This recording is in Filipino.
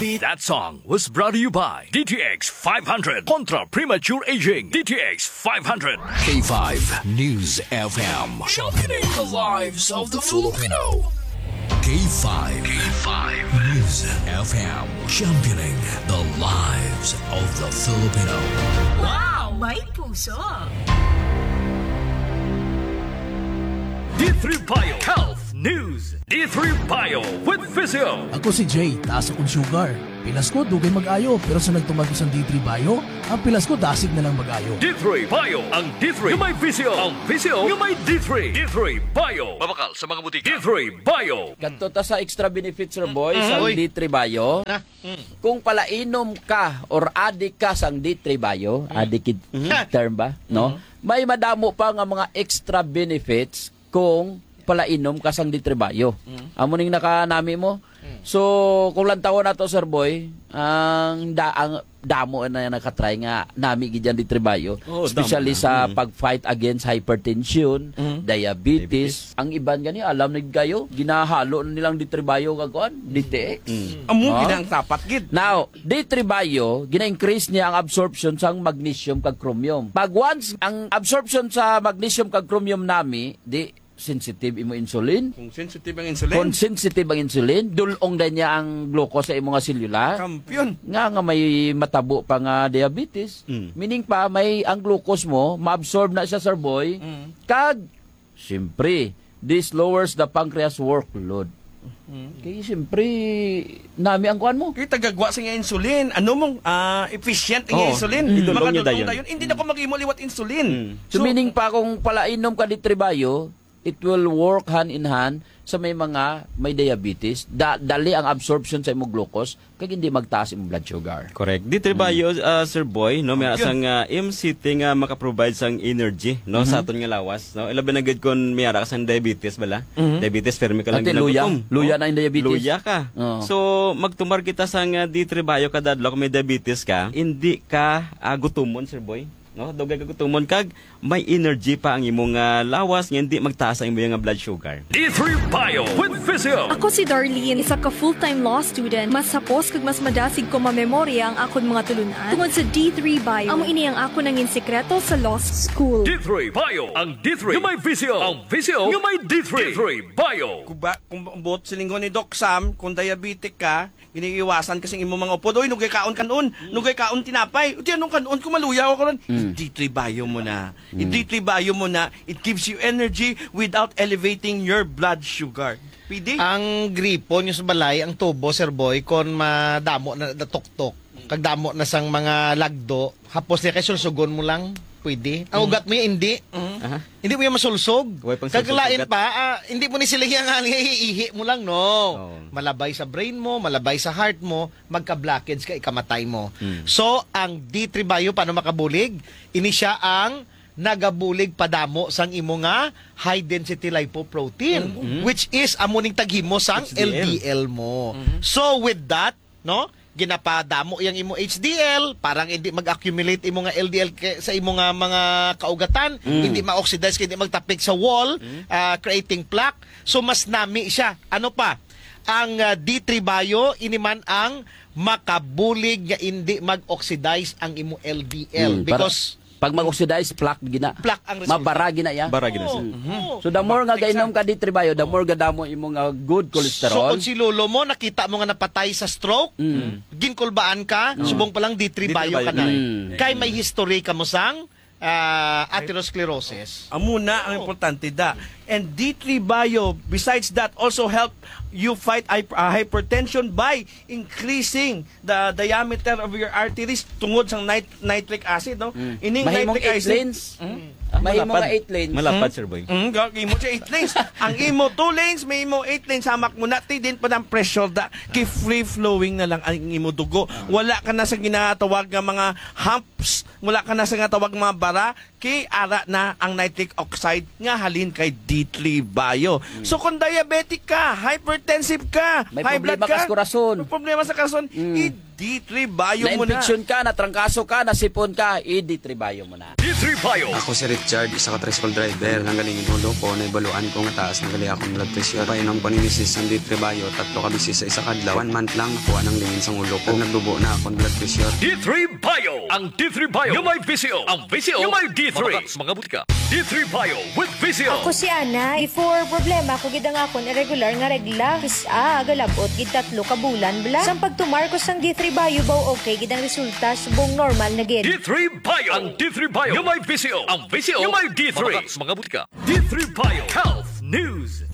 That song was brought to you by DTX 500 Contra Premature Aging. DTX 500 K5 News FM. championing the lives of the Filipino. K5 News FM. Championing the lives of the Filipino. Wow, may puso! D3 Bio Health News. D3 Bio with Physio. Ako si Jay, taas akong sugar. Pilas ko, dugay mag-ayo. Pero sa nagtumagos ang D3 Bio, ang pilas ko, dasig na lang mag-ayo. D3 Bio. Ang D3 yung may Physio. Ang Physio yung may D3. D3 Bio. Mabakal sa mga butika. D3 Bio. Kadto ta sa extra benefits sir boy sa D3 Bio. Kung palainom ka or adik ka sa D3 Bio, adik term ba, no? May madamo pa nga mga extra benefits kung palainom ka sang D3 Bio. Amo ning nakanami mo. So kung lantaw na to sir boy, ang damo na nakatry nga nami gidyan D3 Bio, especially sa pag-fight against hypertension, diabetes. Ang iban gani alam ni gayo, ginahalo na nilang D3 Bio kagkuan, DTX. Amo ginang tapat gid. Now, D3 Bio, gina-increase niya ang absorption sang magnesium kag chromium. Pag once ang absorption sa magnesium kag chromium nami, di sensitive imo insulin. Kung sensitive ang insulin. Kung sensitive ang insulin, dulong na niya ang glucose sa imo nga selula. Kampiyon. Nga may matabo pa nga diabetes. Meaning pa, may ang glucose mo, ma-absorb na siya sir boy. Kag, siyempre, this lowers the pancreas workload. Kaya siyempre, nami ang kuhan mo. Kaya tagagwa sa nga insulin. Ano mong efficient ang insulin. Idulong niyo dayon. Dayon. Hindi na ko mag-imuliwat insulin. So, meaning pa kung palainom ka di Bio, it will work hand in hand sa may mga may diabetes. Dali ang absorption sa imong glucose kag hindi magtaas imong blood sugar. Correct. Di trabayo, Sir Boy, no, may asang MCT nga makaprovide sang energy, no, sa aton nga lawas, no. Ilaban na gid kon may ara ka sang diabetes bala. Diabetes fermi ka lang Ate, luya na yung diabetes. Luya ka. So magtumar kita sang D3 Bio kadadlaw kung may diabetes ka, hindi ka gutumon, Sir Boy. No, dugay ka gutumon kag may energy pa ang imong lawas nga hindi magtaas ang imong blood sugar. D3 Bio with Physio. Ako si Darlene, isa ka full-time law student. Mas sapos kag mas madasig ko mamemorya ang akon mga tulunan tungod sa D3 Bio. Amo ini ang ako nangin sekreto sa law school. D3 Bio. Ang D3 yung may Physio. Ang Physio yung may D3. D3 Bio. Kung buot sa linggo ni Doc Sam, kung diabetic ka, iniiwasan kasi imong mga upod. Oy, nugay kaon kanon. Nugay kaon tinapay. Uti anong kanon kung maluyaw ako ron. D3 Bio mo na. D3 Bio mo na. It gives you energy without elevating your blood sugar. PD? Ang gripo nyo sa balay, ang tubo, Sir Boy, kon madamo na natuktok, kag damo na sang mga lagdo, hapos niya kay sulsugon mo lang, pwede. Ang ugat mo yan, hindi. Hindi mo yan masulsog. Kaglain pa, hindi mo ni sila nga iihi mo lang, no. Malabay sa brain mo, malabay sa heart mo, magka-blockage ka, ikamatay mo. So, ang D3 Bio, paano makabulig? Ini siya ang nagabulig padamo sang imo nga high density lipoprotein, which is amuning taghimo sang LDL mo. So, with that, no, ginapadamo yang imo HDL, parang hindi mag-accumulate imo nga LDL sa imo nga mga kaugatan, hindi ma-oxidize, hindi magtapik sa wall, creating plaque. So mas nami siya. Ano pa? Ang D3 Bio, iniman ang makabulig nga hindi mag-oxidize ang imo LDL. Because pag mag-oxidize, plaque gina. Plaque ang resulta. Mabara gina ya. Bara gina siya. So the more nga gainom ka D3 Bio, the more gadamo imong good So cholesterol. kung si lolo mo, nakita mo nga napatay sa stroke, ginkulbaan ka, subong pa lang D3 Bio ka na. Kay may history ka mo sang atherosclerosis. Amuna ang importante da. And D3 Bio, besides that, also help you fight hypertension by increasing the diameter of your arteries tungod sa nitric acid, no? Ining Mahimong nitric 8 acid. lanes. Mahimong mga 8 lanes. Malapad, Sir Boy. Imo siya 8 lanes. Ang imo 2 lanes, may imo 8 lanes. Hamak mo na, din pa ng pressure da. Kay free flowing na lang ang imo dugo. Wala ka na sa ginatawag nga mga humps. Wala ka na sa ginatawag mga bara. Kay ara na ang nitric oxide nga halin kay D3 Bio. So kung diabetic ka, hypertensive ka, May high blood problema ka sa korason. may problema sa korason, D3 Bio mo na. Na-infection ka, natrangkaso ka, nasipon ka, i-D3 Bio mo na. D3 Bio. Ako si Richard, isa ka tricycle driver. Nanggaling yung ulo ko, naibaluan ko nga taas, nagali akong blood pressure. Painom ko ni Mrs. ng D3 Bio, 3 ka bisis sa isa kadlaw. 1 month lang, nakuha ng lingin sa ulo ko. Nagdubo na akong blood pressure. D3 Bio. Ang D3 Bio, yung may VCO. Ang VCO, yung may D3. Mabakas, mga butika. D3 Bio with VCO. Ako si Ana. Before problema ko gid ang akon irregular nga regla. Agalabot gid 3 ka bulan bla. Sang pagtumarkos sang D3 Bio baw okay gid ang resulta subong normal na gid. D3 Bio. Ang D3 Bio, yung may VCO. Ang VCO, yung may D3. Mabakas, mga butika. D3 Bio Health News.